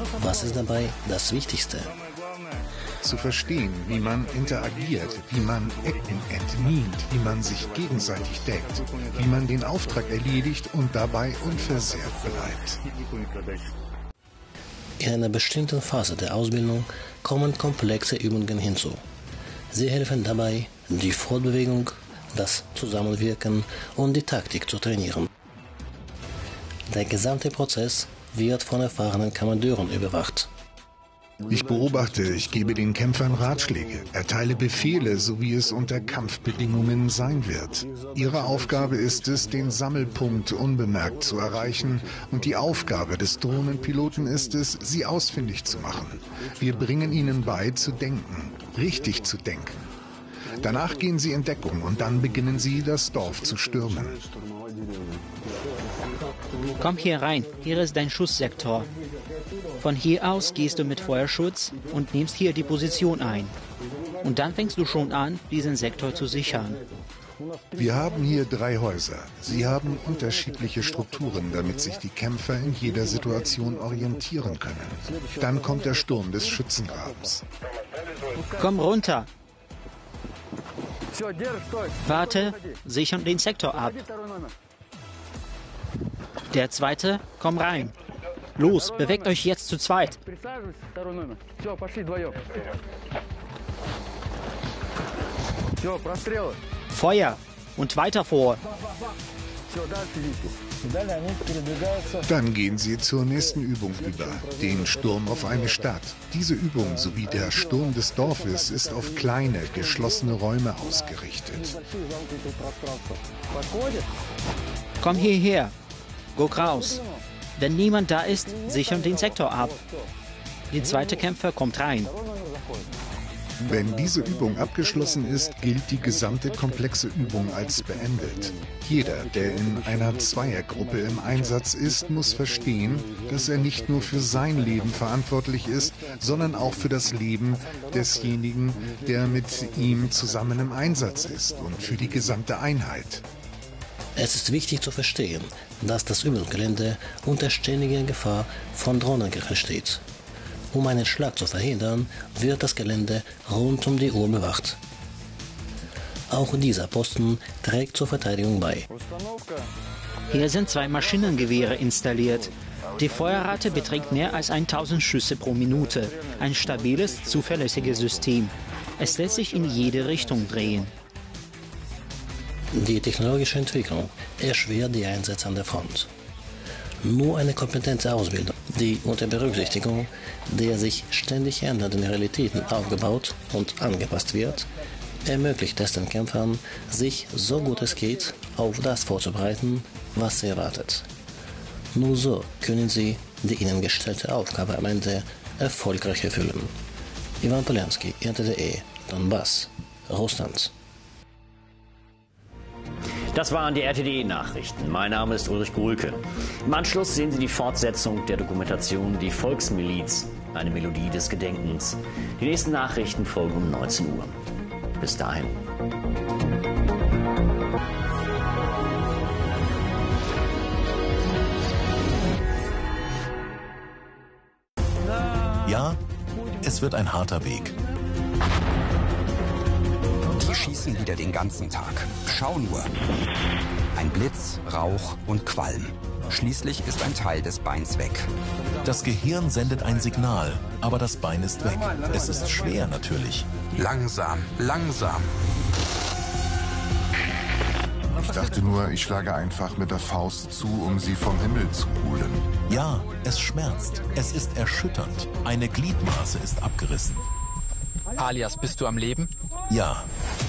Was ist dabei das Wichtigste? Zu verstehen, wie man interagiert, wie man Ecken entmint, wie man sich gegenseitig deckt, wie man den Auftrag erledigt und dabei unversehrt bleibt. In einer bestimmten Phase der Ausbildung kommen komplexe Übungen hinzu. Sie helfen dabei, die Fortbewegung, das Zusammenwirken und die Taktik zu trainieren. Der gesamte Prozess wird von erfahrenen Kommandeuren überwacht. Ich beobachte, ich gebe den Kämpfern Ratschläge, erteile Befehle, so wie es unter Kampfbedingungen sein wird. Ihre Aufgabe ist es, den Sammelpunkt unbemerkt zu erreichen, und die Aufgabe des Drohnenpiloten ist es, sie ausfindig zu machen. Wir bringen ihnen bei, zu denken, richtig zu denken. Danach gehen sie in Deckung und dann beginnen sie, das Dorf zu stürmen. Komm hier rein, hier ist dein Schusssektor. Von hier aus gehst du mit Feuerschutz und nimmst hier die Position ein. Und dann fängst du schon an, diesen Sektor zu sichern. Wir haben hier 3 Häuser. Sie haben unterschiedliche Strukturen, damit sich die Kämpfer in jeder Situation orientieren können. Dann kommt der Sturm des Schützengrabens. Komm runter. Warte, sichern den Sektor ab. Der zweite, komm rein. Los, bewegt euch jetzt zu zweit. Feuer und weiter vor. Dann gehen sie zur nächsten Übung über, den Sturm auf eine Stadt. Diese Übung sowie der Sturm des Dorfes ist auf kleine, geschlossene Räume ausgerichtet. Komm hierher. Guck raus. Wenn niemand da ist, sichern den Sektor ab. Der zweite Kämpfer kommt rein. Wenn diese Übung abgeschlossen ist, gilt die gesamte komplexe Übung als beendet. Jeder, der in einer Zweiergruppe im Einsatz ist, muss verstehen, dass er nicht nur für sein Leben verantwortlich ist, sondern auch für das Leben desjenigen, der mit ihm zusammen im Einsatz ist, und für die gesamte Einheit. Es ist wichtig zu verstehen, dass das Übungsgelände unter ständiger Gefahr von Drohnenangriffen steht. Um einen Schlag zu verhindern, wird das Gelände rund um die Uhr bewacht. Auch dieser Posten trägt zur Verteidigung bei. Hier sind 2 Maschinengewehre installiert. Die Feuerrate beträgt mehr als 1000 Schüsse pro Minute. Ein stabiles, zuverlässiges System. Es lässt sich in jede Richtung drehen. Die technologische Entwicklung erschwert die Einsätze an der Front. Nur eine kompetente Ausbildung, die unter Berücksichtigung der sich ständig ändernden Realitäten aufgebaut und angepasst wird, ermöglicht es den Kämpfern, sich so gut es geht auf das vorzubereiten, was sie erwartet. Nur so können sie die ihnen gestellte Aufgabe am Ende erfolgreich erfüllen. Ivan Poljanski, RTDE, Donbass, Russland. Das waren die RTDE-Nachrichten. Mein Name ist Ulrich Gulke. Im Anschluss sehen Sie die Fortsetzung der Dokumentation Die Volksmiliz, eine Melodie des Gedenkens. Die nächsten Nachrichten folgen um 19 Uhr. Bis dahin. Ja, es wird ein harter Weg. Die schießen wieder den ganzen Tag. Schau nur. Ein Blitz, Rauch und Qualm. Schließlich ist ein Teil des Beins weg. Das Gehirn sendet ein Signal, aber das Bein ist weg. Es ist schwer natürlich. Langsam, langsam. Ich dachte nur, ich schlage einfach mit der Faust zu, um sie vom Himmel zu holen. Ja, es schmerzt. Es ist erschütternd. Eine Gliedmaße ist abgerissen. Alias, bist du am Leben? Ja.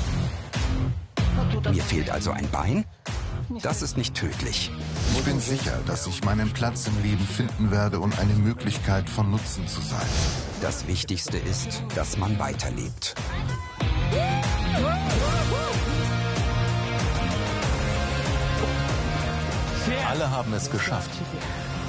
Mir fehlt also ein Bein? Das ist nicht tödlich. Ich bin sicher, dass ich meinen Platz im Leben finden werde und eine Möglichkeit von Nutzen zu sein. Das Wichtigste ist, dass man weiterlebt. Alle haben es geschafft.